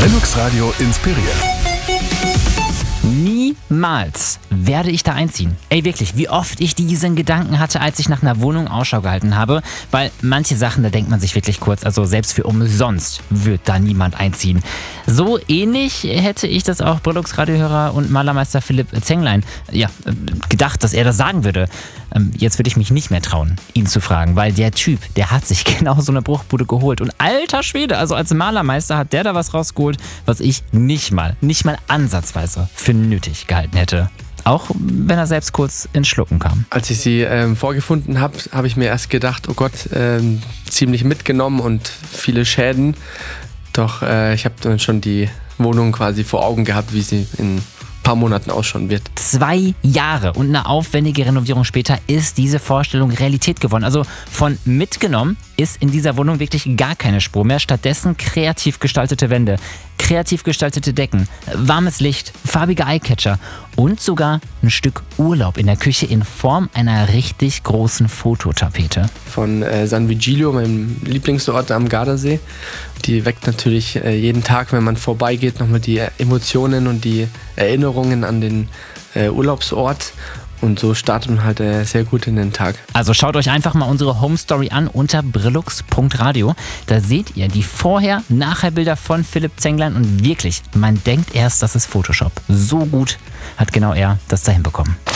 Brillux Radio inspiriert. Niemals werde ich da einziehen. Ey, wirklich, wie oft ich diesen Gedanken hatte, als ich nach einer Wohnung Ausschau gehalten habe, weil manche Sachen, da denkt man sich wirklich kurz, also selbst für umsonst wird da niemand einziehen. So ähnlich hätte ich das auch Brillux Radiohörer und Malermeister Philipp Zenglein gedacht, dass er das sagen würde. Jetzt würde ich mich nicht mehr trauen, ihn zu fragen, weil der Typ, der hat sich genau so eine Bruchbude geholt. Und alter Schwede, also als Malermeister hat der da was rausgeholt, was ich nicht mal ansatzweise für nötig gehalten hätte. Auch wenn er selbst kurz ins Schlucken kam. Als ich sie vorgefunden habe, habe ich mir erst gedacht, oh Gott, ziemlich mitgenommen und viele Schäden. Doch ich habe dann schon die Wohnung quasi vor Augen gehabt, wie sie in ein paar Monaten ausschauen wird. 2 Jahre und eine aufwendige Renovierung später ist diese Vorstellung Realität geworden. Also von mitgenommen ist in dieser Wohnung wirklich gar keine Spur mehr. Stattdessen kreativ gestaltete Wände, kreativ gestaltete Decken, warmes Licht, farbige Eyecatcher und sogar ein Stück Urlaub in der Küche in Form einer richtig großen Fototapete. Von San Vigilio, meinem Lieblingsort am Gardasee. Die weckt natürlich jeden Tag, wenn man vorbeigeht, nochmal die Emotionen und die Erinnerungen an den Urlaubsort. Und so startet man halt sehr gut in den Tag. Also schaut euch einfach mal unsere Home Story an unter brillux.radio. Da seht ihr die Vorher-Nachher-Bilder von Philipp Zenglein und wirklich, man denkt erst, das ist Photoshop. So gut hat genau er das da hinbekommen.